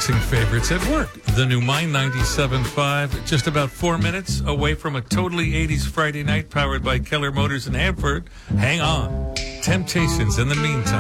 relaxing favorites at work. The new Mind 97.5, just about 4 minutes away from a totally 80s Friday night powered by Keller Motors in Hanford. Hang on. Temptations in the meantime.